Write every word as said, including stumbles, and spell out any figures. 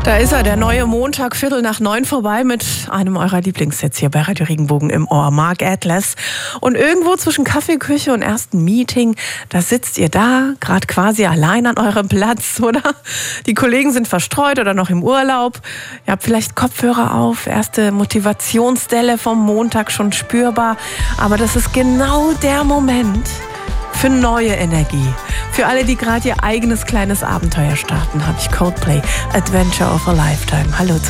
Da ist er, der neue Montag, Viertel nach neun vorbei mit einem eurer Lieblingssets hier bei Radio Regenbogen im Ohr, Mark Atlas. Und irgendwo zwischen Kaffeeküche und ersten Meeting, da sitzt ihr da, gerade quasi allein an eurem Platz, oder? Die Kollegen sind verstreut oder noch im Urlaub. Ihr habt vielleicht Kopfhörer auf, erste Motivationsdelle vom Montag schon spürbar. Aber das ist genau der Moment für neue Energie. Für alle, die gerade ihr eigenes kleines Abenteuer starten, habe ich Coldplay, Adventure of a Lifetime. Hallo.